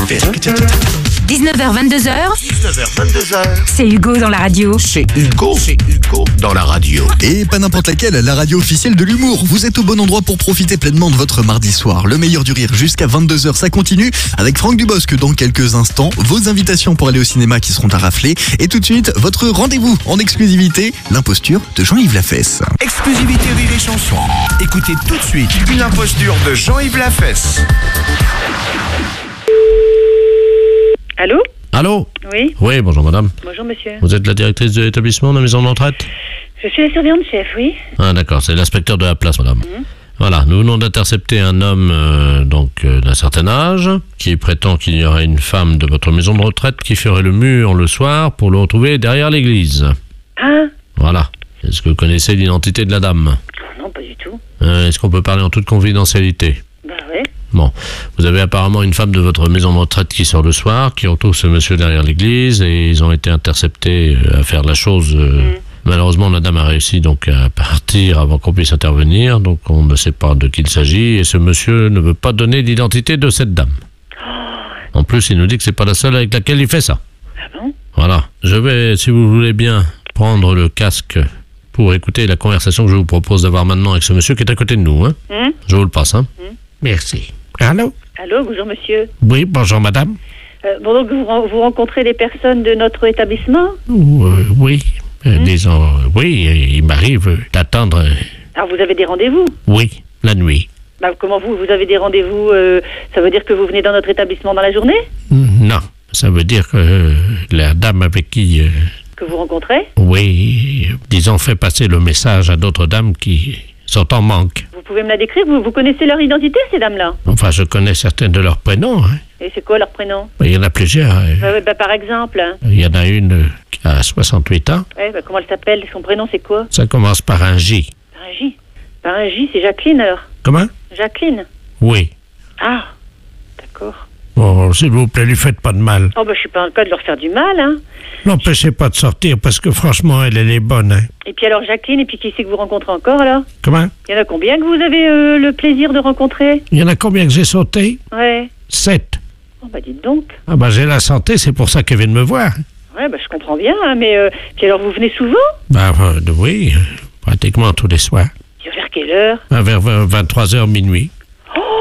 19h22h. 19h22h. C'est Hugo dans la radio. C'est Hugo dans la radio. Et pas n'importe laquelle, la radio officielle de l'humour. Vous êtes au bon endroit pour profiter pleinement de votre mardi soir. Le meilleur du rire jusqu'à 22h, ça continue avec Franck Dubosc dans quelques instants. Vos invitations pour aller au cinéma qui seront à rafler. Et tout de suite, votre rendez-vous en exclusivité, l'imposture de Jean-Yves Lafesse. Exclusivité Rire et Chanson. Écoutez tout de suite une imposture de Jean-Yves Lafesse. Allô ? Allô ? Oui. Oui, bonjour madame. Bonjour monsieur. Vous êtes la directrice de l'établissement de la maison de retraite ? Je suis la surveillante chef, oui. Ah d'accord, c'est l'inspecteur de la place madame. Voilà, nous venons d'intercepter un homme d'un certain âge qui prétend qu'il y aurait une femme de votre maison de retraite qui ferait le mur le soir pour le retrouver derrière l'église. Ah ? Voilà. Est-ce que vous connaissez l'identité de la dame ? Non, pas du tout. Est-ce qu'on peut parler en toute confidentialité ? Bah ouais. Bon, vous avez apparemment une femme de votre maison de retraite qui sort le soir, qui retrouve ce monsieur derrière l'église, et ils ont été interceptés à faire la chose. Malheureusement, la dame a réussi donc à partir avant qu'on puisse intervenir, donc on ne sait pas de qui il s'agit, et ce monsieur ne veut pas donner l'identité de cette dame. En plus, il nous dit que c'est pas la seule avec laquelle il fait ça. Ah bon ? Voilà. Je vais, si vous voulez bien, prendre le casque pour écouter la conversation que je vous propose d'avoir maintenant avec ce monsieur qui est à côté de nous. Je vous le passe. Merci. Allô ? Allô, bonjour monsieur. Oui, bonjour madame. Bon, donc vous rencontrez des personnes de notre établissement ? Oui, disons, oui, il m'arrive d'attendre, Alors vous avez des rendez-vous ? oui, la nuit. Bah comment vous avez des rendez-vous ça veut dire que vous venez dans notre établissement dans la journée ? Non, ça veut dire que la dame avec qui, Que vous rencontrez ? oui, disons, fait passer le message à d'autres dames qui sont en manque. Vous pouvez me la décrire ? Vous connaissez leur identité, ces dames-là ? Enfin, je connais certaines de leurs prénoms. Et c'est quoi leur prénom ? Il y en a plusieurs. Par exemple. Il y en a une qui a 68 ans. Ouais, comment elle s'appelle ? Son prénom, c'est quoi ? Ça commence par un J. Par un J. Par un J, c'est Jacqueline, alors ? Comment ? Jacqueline ? Oui. Ah, d'accord. Oh, s'il vous plaît, lui faites pas de mal. Oh, bah, je suis pas en cas de leur faire du mal, hein. N'empêchez pas de sortir parce que franchement, elle est bonne. Et puis alors, Jacqueline, et puis qui c'est que vous rencontrez encore, alors ? Comment ? Il y en a combien que vous avez le plaisir de rencontrer ? Il y en a combien que j'ai sauté ? Ouais. 7. Oh, bah, dites donc. Ah bah j'ai la santé, c'est pour ça qu'elle vient de me voir. Ouais, bah, je comprends bien, hein, mais... Puis alors, vous venez souvent ? Bah oui, pratiquement tous les soirs. Et vers quelle heure ? Bah, vers 23h, minuit. Oh !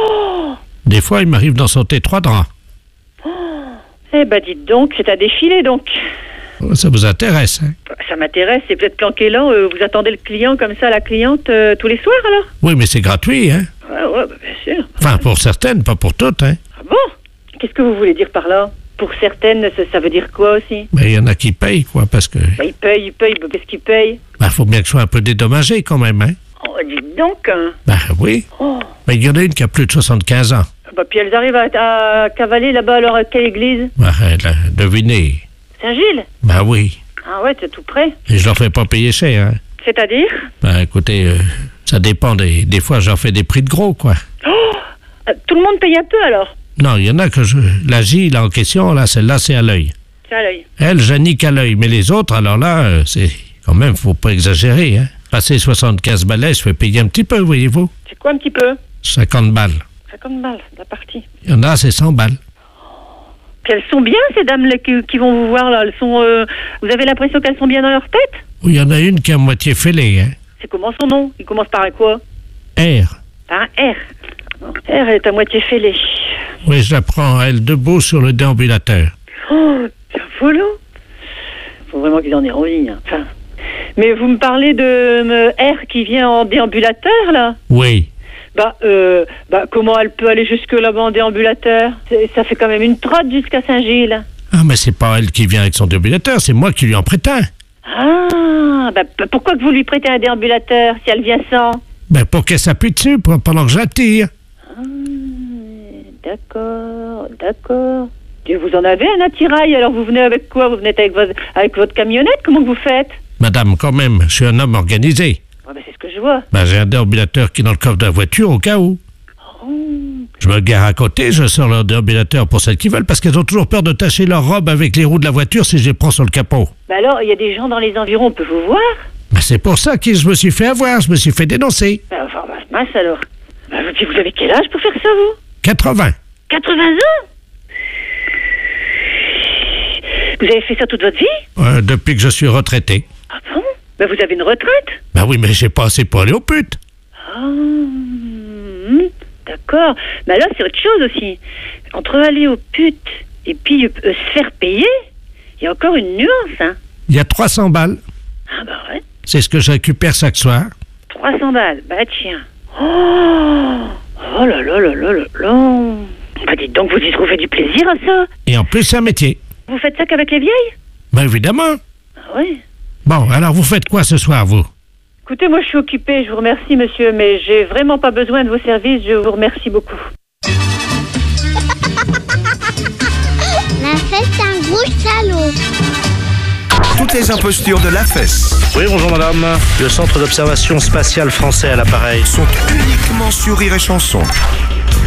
Des fois, il m'arrive d'en sauter 3 draps. Eh bah, dites donc, c'est à défiler, donc. Ça vous intéresse, hein ? Ça m'intéresse, c'est peut-être planqué là, vous attendez le client comme ça, la cliente, tous les soirs, alors ? Oui, mais c'est gratuit, hein ? Ouais, bah, bien sûr. Enfin, pour certaines, pas pour toutes, hein ? Ah bon ? Qu'est-ce que vous voulez dire par là ? Pour certaines, ça veut dire quoi aussi ? Mais il y en a qui payent, quoi, parce que... Bah, ils payent, bah, qu'est-ce qu'ils payent ? Bah, faut bien que je sois un peu dédommagé, quand même, hein ? Oh, dites donc, hein. Bah oui. Oh. Mais il y en a une qui a plus de 75 ans. Bah, puis elles arrivent à cavaler là-bas, alors à quelle église ? Bah, devinez. Saint-Gilles ? Bah oui. Ah ouais, c'est tout près. Et je leur fais pas payer cher, hein. C'est-à-dire ? Bah écoutez, ça dépend des fois, j'en fais des prix de gros, quoi. Oh, tout le monde paye un peu, alors ? Non, il y en a que la J, là, en question, là, celle-là, c'est à l'œil. C'est à l'œil. Elle, je nique à l'œil. Mais les autres, alors là, c'est... Quand même, faut pas exagérer, hein. Passer 75 balais, je fais payer un petit peu, voyez-vous. C'est quoi un petit peu ? 50 balles. 50 balles, la partie. Il y en a, c'est 100 balles. Puis elles sont bien, ces dames-là qui vont vous voir, là. Elles sont... Vous avez l'impression qu'elles sont bien dans leur tête ? Oui, il y en a une qui est à moitié fêlée, hein. C'est comment son nom ? Il commence par un quoi ? R. Par un R. R, elle est à moitié fêlée. Oui, je la prends, elle, debout sur le déambulateur. Oh, bien volant. Faut vraiment qu'ils en aient envie, hein. Enfin... Mais vous me parlez de R qui vient en déambulateur, là ? Oui. Bah, comment elle peut aller jusque là-bas en déambulateur ? Ça fait quand même une trotte jusqu'à Saint-Gilles. Ah, mais c'est pas elle qui vient avec son déambulateur, c'est moi qui lui en prête un. Ah, bah pourquoi que vous lui prêtez un déambulateur si elle vient sans ? Ben, pour qu'elle s'appuie dessus pendant que j'attire. Ah, d'accord. Et vous en avez un attirail, alors vous venez avec quoi ? Vous venez avec votre camionnette ? Comment vous faites ? Madame, quand même, je suis un homme organisé. Ouais, bah c'est ce que je vois. Ben, j'ai un déambulateur qui est dans le coffre de la voiture au cas où. Oh. Je me gare à côté, je sors leur déambulateur pour celles qui veulent, parce qu'elles ont toujours peur de tacher leur robe avec les roues de la voiture si je les prends sur le capot. Bah alors, il y a des gens dans les environs, on peut vous voir ? Ben, c'est pour ça que je me suis fait avoir, je me suis fait dénoncer. Bah, enfin, mince alors. Bah, puis vous avez quel âge pour faire ça, vous ? 80. 80 ans ? Vous avez fait ça toute votre vie? Depuis que je suis retraité. Ah bon? Ben vous avez une retraite? Ben oui, mais j'ai pas assez pour aller aux putes. Ah, d'accord. Mais là, c'est autre chose aussi. Entre aller aux putes et puis se faire payer, il y a encore une nuance, hein. Il y a 300 balles. Ah bah ouais. C'est ce que je récupère chaque soir. 300 balles, bah tiens. Oh là là là là là là. Bah dites donc, vous y trouvez du plaisir à ça? Et en plus, c'est un métier. Vous faites ça qu'avec les vieilles? Ben évidemment. Ah oui. Bon, alors vous faites quoi ce soir, vous? Écoutez, moi je suis occupée, je vous remercie monsieur, mais j'ai vraiment pas besoin de vos services, je vous remercie beaucoup. La fesse, c'est un gros salaud. Toutes les impostures de la fesse Oui, bonjour madame. Le centre d'observation spatiale français à l'appareil. sont uniquement sur Rire et Chanson.